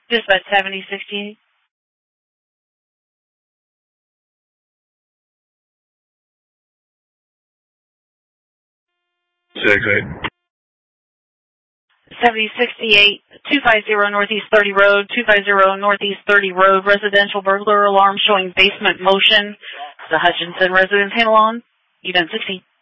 Dispatch 7068. Six, eight. 7068, 250 Northeast 30 Road, 250 Northeast 30 Road, residential burglar alarm showing basement motion. The Hutchinson residence handle on. Event 16.